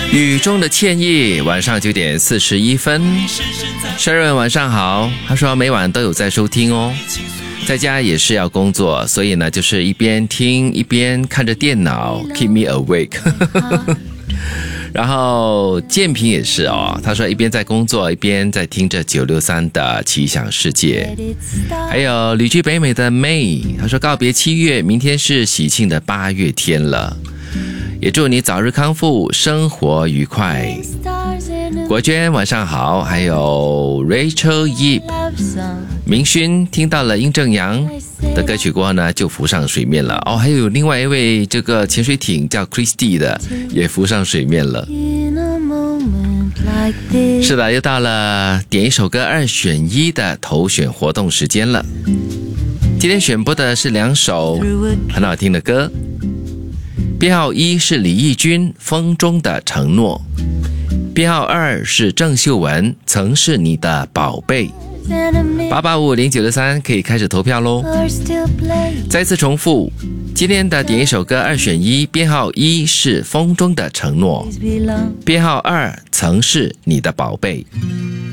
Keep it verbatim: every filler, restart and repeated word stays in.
雨中的歉意，晚上九点四十一分。Sharon 晚上好，他说每晚都有在收听哦，在家也是要工作，所以呢就是一边听一边看着电脑 keep me awake 然后建平也是哦，他说一边在工作一边在听着九六三的奇想世界。还有旅居北美的 May， 他说告别七月，明天是喜庆的八月天了，也祝你早日康复，生活愉快。国娟晚上好，还有 Rachel Yip， 明勋听到了殷正阳的歌曲过后呢，就浮上水面了哦。还有另外一位这个潜水艇叫 Christy 的也浮上水面了。是的，又到了点一首歌二选一的投选活动时间了。今天选播的是两首很好听的歌，编号一是李翊君《风中的承诺》，编号二是郑秀文《曾是你的宝贝》。八八五零九六三可以开始投票咯。再次重复，今天的点一首歌二选一，编号一是《风中的承诺》，编号二曾是你的宝贝。